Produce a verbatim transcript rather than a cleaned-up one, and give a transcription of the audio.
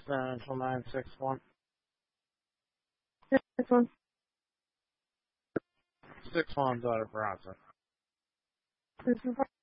Central nine six one. This one. Six one's out of Bronson. This is